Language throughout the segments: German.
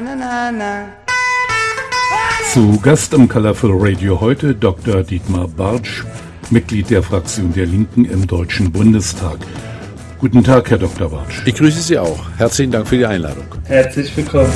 Zu Gast im Colorful Radio heute Dr. Dietmar Bartsch, Mitglied der Fraktion der Linken im Deutschen Bundestag. Guten Tag, Herr Dr. Bartsch. Ich grüße Sie auch. Herzlichen Dank für die Einladung. Herzlich willkommen.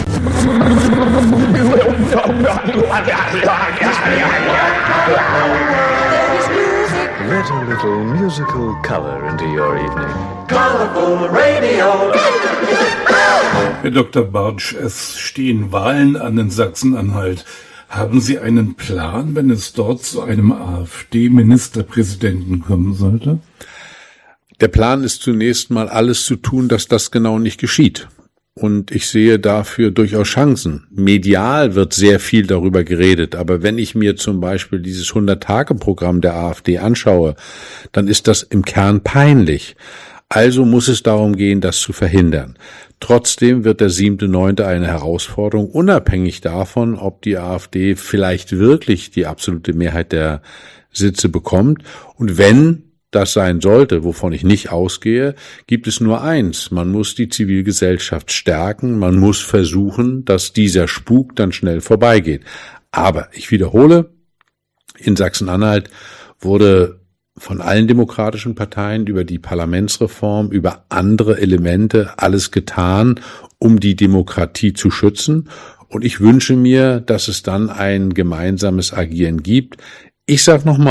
Let a little musical color into your evening. Colorful Radio. Herr Dr. Bartsch, es stehen Wahlen an in Sachsen-Anhalt. Haben Sie einen Plan, wenn es dort zu einem AfD-Ministerpräsidenten kommen sollte? Der Plan ist zunächst mal, alles zu tun, dass das genau nicht geschieht. Und ich sehe dafür durchaus Chancen. Medial wird sehr viel darüber geredet, aber wenn ich mir zum Beispiel dieses 100-Tage-Programm der AfD anschaue, dann ist das im Kern peinlich. Also muss es darum gehen, das zu verhindern. Trotzdem wird der 7.9. eine Herausforderung, unabhängig davon, ob die AfD vielleicht wirklich die absolute Mehrheit der Sitze bekommt. Und wenn das sein sollte, wovon ich nicht ausgehe, gibt es nur eins. Man muss die Zivilgesellschaft stärken, man muss versuchen, dass dieser Spuk dann schnell vorbeigeht. Aber ich wiederhole, in Sachsen-Anhalt wurde von allen demokratischen Parteien über die Parlamentsreform, über andere Elemente alles getan, um die Demokratie zu schützen. Und ich wünsche mir, dass es dann ein gemeinsames Agieren gibt. Ich sage nochmal,